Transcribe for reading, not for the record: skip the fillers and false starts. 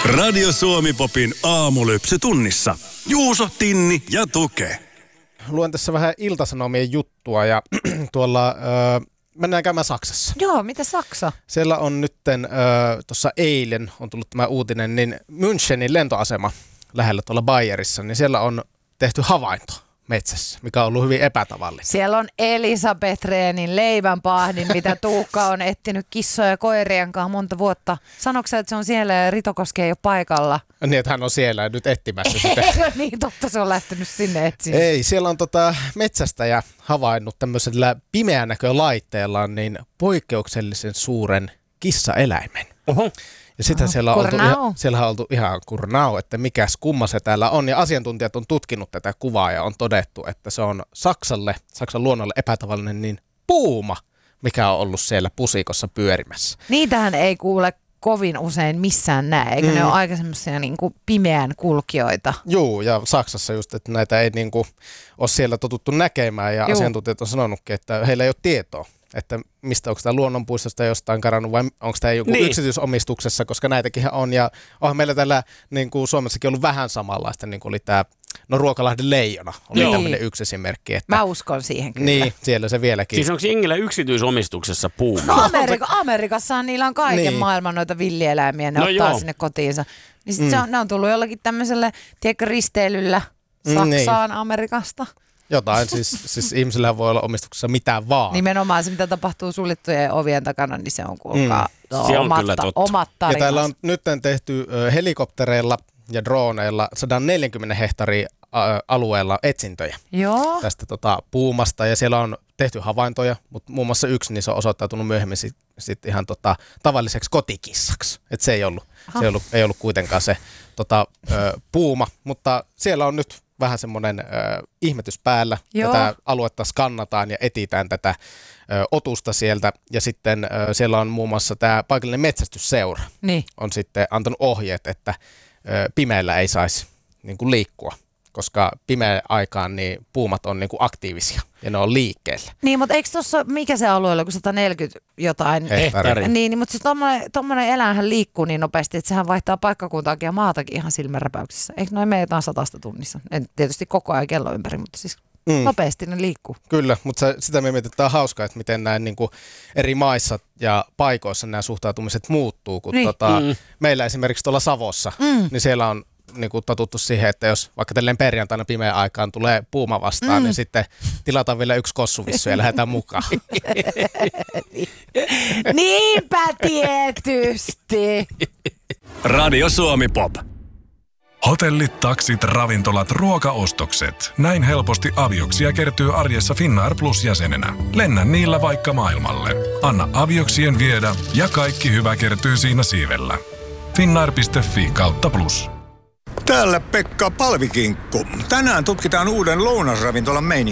Radio Suomi Popin aamulypsy tunnissa. Juuso, Tinni ja Tuke. Luen tässä vähän Ilta-Sanomien juttua ja tuolla mennään käymään Saksassa. Joo, mitä Saksa? Siellä on nytten, tuossa eilen on tullut tämä uutinen, niin Münchenin lentoasema lähellä tuolla Bayerissa, niin siellä on tehty havainto metsässä, mikä on ollut hyvin epätavallinen. Siellä on Elisabeth Rehnin leivänpahdin, mitä Tuukka on etsinyt kissoja ja koirien kanssa monta vuotta. Sanoitko sä, että se on siellä ja Ritokoski ei ole paikalla? Niin, että hän on siellä nyt etsimässä sitä. Eikö niin, totta, se on lähtenyt sinne etsiä. Ei, siellä on metsästäjä havainnut tämmöisellä pimeänäkölaitteellaan niin poikkeuksellisen suuren kissaeläimen. Oho. Ja sitä siellä on oltu ihan kurnau, että mikäs kumma se täällä on. Ja asiantuntijat on tutkinut tätä kuvaa ja on todettu, että se on Saksan luonnolle epätavallinen niin puuma, mikä on ollut siellä pusikossa pyörimässä. Niitähän ei kuule kovin usein missään näe, eikö ne ole aika semmoisia niinku pimeän kulkijoita? Joo, ja Saksassa just, että näitä ei niinku ole siellä totuttu näkemään ja asiantuntijat on sanonutkin, että heillä ei ole tietoa. Että mistä, onko tämä luonnonpuistosta jostain karannut vai onko tämä joku yksityisomistuksessa, koska näitäkin on. Ja onhan meillä täällä niin kuin Suomessakin ollut vähän samanlaista, niin kuin oli tämä Ruokalahden leijona, oli tämmöinen yksi esimerkki. Että, mä uskon siihen kyllä. Niin, siellä se vieläkin. Siis onko jengillä yksityisomistuksessa puuma? No Amerikassahan niillä on kaiken maailman noita villieläimiä, ne ottaa sinne kotiinsa. Niin sit ne on tullut jollakin tämmöiselle, tiedätkö, risteilyllä Saksaan Amerikasta. Jotain, siis ihmisillä voi olla omistuksessa mitään vaan. Nimenomaan se, mitä tapahtuu suljettujen ovien takana, niin se on kuulkaa se on kyllä totta. Omat tarinat. Ja täällä on nyt tehty helikoptereilla ja droneilla 140 hehtaaria alueella etsintöjä tästä puumasta. Ja siellä on tehty havaintoja, mutta muun muassa yksi niissä on osoittautunut myöhemmin sit ihan tavalliseksi kotikissaksi. Että se ei ollut kuitenkaan se puuma, mutta siellä on nyt vähän semmoinen ihmetys päällä. Tätä aluetta skannataan ja etsitään tätä otusta sieltä. Ja sitten siellä on muun muassa tämä paikallinen metsästysseura on sitten antanut ohjeet, että pimeällä ei saisi niin kuin liikkua, koska pimeän aikaan niin puumat on niin kuin aktiivisia ja ne on liikkeellä. Niin, mutta eikö tuossa, mikä se alue oli, kun 140 jotain hehtaaria? Niin, mutta siis tommoinen eläinhän liikkuu niin nopeasti, että sehän vaihtaa paikkakuntaakin ja maatakin ihan silmänräpäyksessä. Eikö noin mene jotain 100 tunnissa? En tietysti koko ajan kello ympäri, mutta siis nopeasti ne liikkuu. Kyllä, mutta sitä me mietin, että tämä on hauskaa, että miten näin niin kuin eri maissa ja paikoissa nämä suhtautumiset muuttuu. Kun meillä esimerkiksi tuolla Savossa, niin siellä on niin kuin totuttu siihen, että jos vaikka tälleen perjantaina pimeän aikaan tulee puuma vastaan, niin sitten tilataan vielä yksi kossuvissu ja lähdetään mukaan. Niinpä tietysti. Radio Suomi Pop. Hotellit, taksit, ravintolat, ruokaostokset. Näin helposti avioksia kertyy arjessa Finnair Plus-jäsenenä. Lennä niillä vaikka maailmalle. Anna avioksien viedä ja kaikki hyvä kertyy siinä siivellä. Finnair.fi/plus. Täällä Pekka Palvikinkku. Tänään tutkitaan uuden lounasravintolan meininkiä.